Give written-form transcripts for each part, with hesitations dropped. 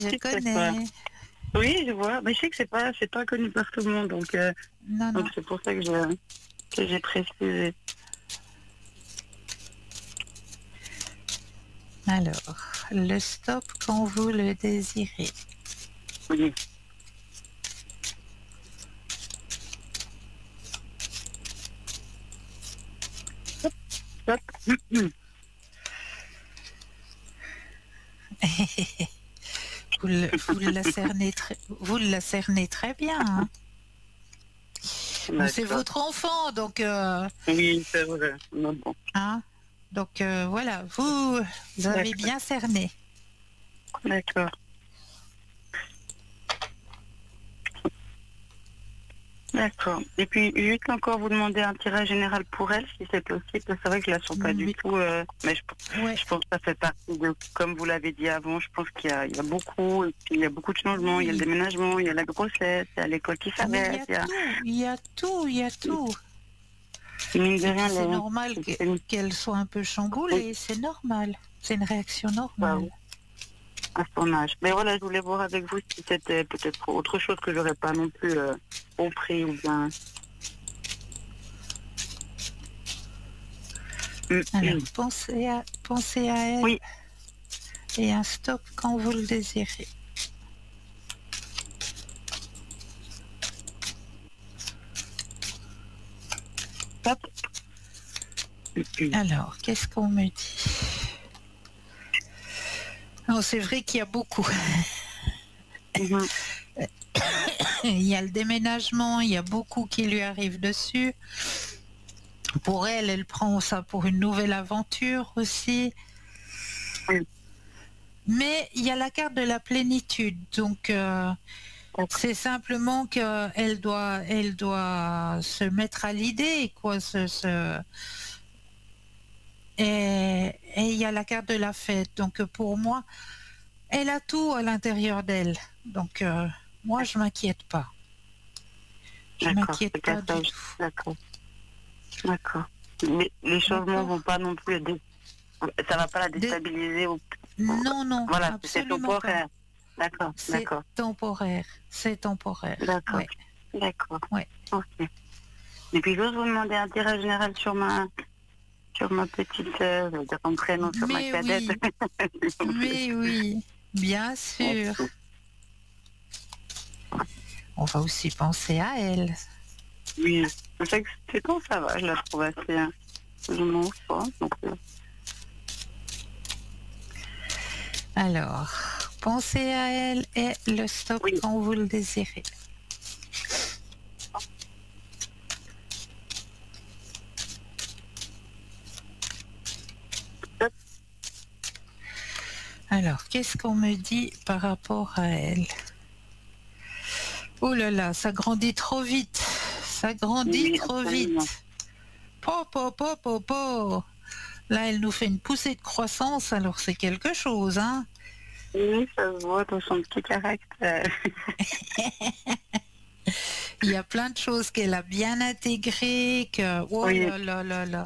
je C'est pas... connais. Oui, je vois. Mais je sais que c'est pas connu par tout le monde, Non, donc non. c'est pour ça que j'ai précisé. Alors, le stop quand vous le désirez. Oui. Hop. Vous la cernez très bien, hein. Bon, c'est D'accord. votre enfant, donc, Oui, c'est vrai. Non, bon. hein, donc voilà, vous avez D'accord. bien cerné. D'accord. D'accord. Et puis, juste encore vous demander un tirage général pour elle, si c'est possible. C'est vrai que je la sens pas du Oui, tout, mais ouais, je pense que ça fait partie de, comme vous l'avez dit avant, je pense il y a beaucoup, et puis il y a beaucoup de changements. Il y a le oui. déménagement, il y a la grossesse, il y a l'école qui Mais il y s'arrête, a il y a, tout, il y a tout, il y a tout. mine de Et puis rien, c'est normal c'est qu'elle soit un peu oui, chamboulée, c'est normal. C'est une réaction bah normale. oui, à son âge. Mais voilà, je voulais voir avec vous si c'était peut-être autre chose que j'aurais pas non plus compris ou bien. Alors, pensez à elle Oui, et un stop quand vous le désirez. hop. Alors, qu'est-ce qu'on me dit? Non, c'est vrai qu'il y a beaucoup. Mhm. Il y a le déménagement, il y a beaucoup qui lui arrive dessus. Pour elle, elle prend ça pour une nouvelle aventure aussi. Oui, Mais il y a la carte de la plénitude. Donc, d'accord. c'est simplement elle doit se mettre à l'idée, quoi. Et il y a la carte de la fête. Donc, pour moi, elle a tout à l'intérieur d'elle. Donc, moi, je m'inquiète pas. Je D'accord, m'inquiète c'est qu'à pas du ça. tout. D'accord, d'accord. Mais les changements D'accord? vont pas non plus ça va pas la De- déstabiliser. Non, non, Voilà, c'est absolument pas. temporaire. D'accord, C'est d'accord, temporaire. C'est temporaire. d'accord, Ouais, d'accord. ouais. Ok. Et puis j'ose vous demander un tirage général sur ma petite sœur, je vais dire son prénom, sur ma Mais cadette. oui, mais oui, bien sûr. On va aussi penser à elle. Oui, c'est vrai que c'est quand ça va, je la trouve assez plus ou moins forte. Alors, pensez à elle et le stop Oui, quand vous le désirez. Alors, qu'est-ce qu'on me dit par rapport à elle? Oh là là, ça grandit trop vite. Ça grandit oui, trop absolument. vite. Po, po, po, po, po. Là, elle nous fait une poussée de croissance, alors c'est quelque chose, hein? Oui, ça se voit dans son petit caractère. Il y a plein de choses qu'elle a bien intégrées, que... Oh Oui, là là là là.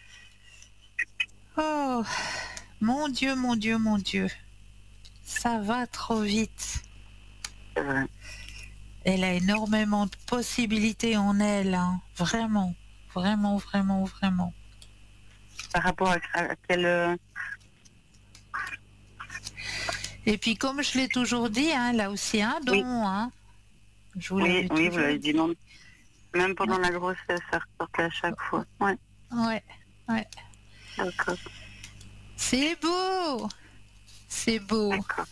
Oh, mon Dieu, mon Dieu, mon Dieu. Ça va trop vite. c'est vrai. Elle a énormément de possibilités en elle, hein. Vraiment, vraiment, vraiment, vraiment. Par rapport à quel... Et puis, comme je l'ai toujours dit, hein, elle a aussi un oui, don, hein. Je vous oui, l'avais oui, vous toujours l'avez dit, dit. non. Même Ouais, pendant la grossesse, ça ressortait à chaque fois. Ouais, ouais, ouais. d'accord, C'est beau, c'est beau. d'accord.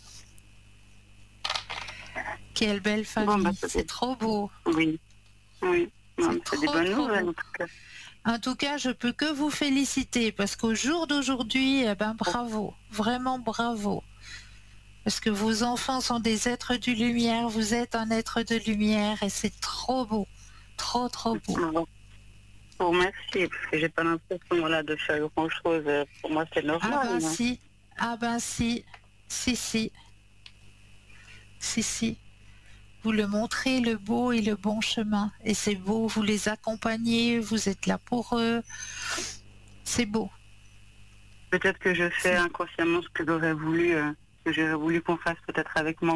Quelle belle Bon, bah, famille, c'est c'est bien. trop beau. Oui, oui. Non, C'est mais c'est des trop, bonnes trop nouvelles, beau. en tout cas. En tout cas, je peux que vous féliciter parce qu'au jour d'aujourd'hui, eh ben, bravo, vraiment bravo. Parce que vos enfants sont des êtres de lumière, vous êtes un être de lumière et c'est trop beau. Trop, trop beau. Bon, je vous remercie, parce que j'ai pas l'impression, voilà, de faire grand-chose. Pour moi, c'est Ah normal, ben mais... si, ah ben si, si, si, si, si. Vous le montrez le beau et le bon chemin. Et c'est beau, vous les accompagnez, vous êtes là pour eux. C'est beau. Peut-être que je fais C'est inconsciemment ce que j'aurais voulu qu'on fasse peut-être avec moi